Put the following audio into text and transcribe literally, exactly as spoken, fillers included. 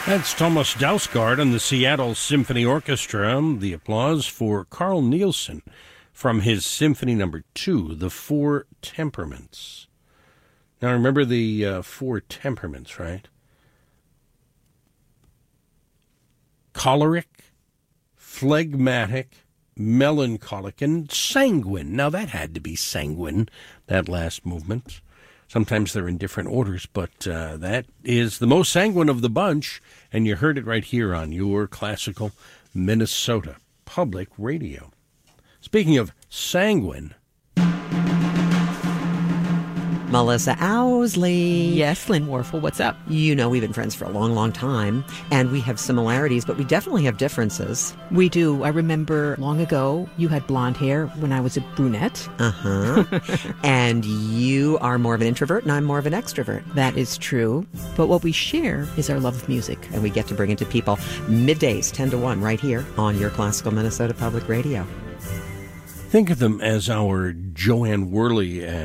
That's Thomas Dausgaard and the Seattle Symphony Orchestra. The applause for Carl Nielsen from his Symphony Number Two, The Four Temperaments. Now remember the uh, four temperaments, right? Choleric, phlegmatic, melancholic, and sanguine. Now that had to be sanguine, that last movement. Sometimes they're in different orders, but uh, that is the most sanguine of the bunch, and you heard it right here on your classical Minnesota Public Radio. Speaking of sanguine, Melissa Owsley. Yes, Lynn Warfel, what's up? You know, we've been friends for a long, long time, and we have similarities, but we definitely have differences. We do. I remember long ago, you had blonde hair when I was a brunette. Uh-huh. And you are more of an introvert, and I'm more of an extrovert. That is true. But what we share is our love of music. And we get to bring it to people middays, ten to one, right here on your classical Minnesota Public Radio. think of them as our Joanne Worley and